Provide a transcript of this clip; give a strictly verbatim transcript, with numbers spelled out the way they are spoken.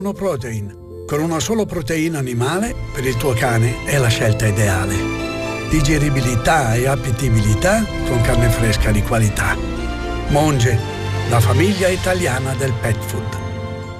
Protein. Con una solo proteina animale, per il tuo cane è la scelta ideale. Digeribilità e appetibilità con carne fresca di qualità. Monge, la famiglia italiana del pet food.